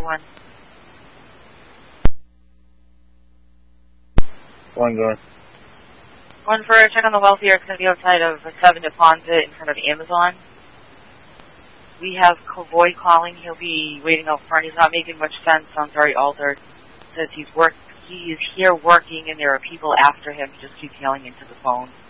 1. One going. 1 for check on the welfare. It's going to be outside of 7 Deponsit in front of Amazon. We have Cowboy calling. He'll be waiting out front. He's not making much sense. Sounds very altered. Says he is here working and there are people after him. He just keeps yelling into the phone.